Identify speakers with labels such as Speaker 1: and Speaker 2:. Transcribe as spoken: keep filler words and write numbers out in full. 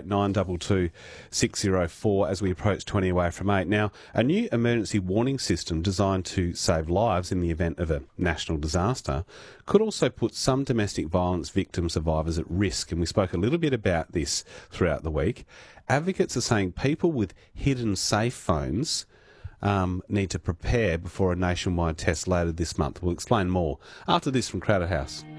Speaker 1: at nine two two six zero four as we approach twenty away from eight. Now, a new emergency warning system designed to save lives in the event of a national disaster could also put some domestic violence victim survivors at risk, and we spoke a little bit about this throughout the week. Advocates are saying people with hidden safe phones um, need to prepare before a nationwide test later this month. We'll explain more after this from Crowded House.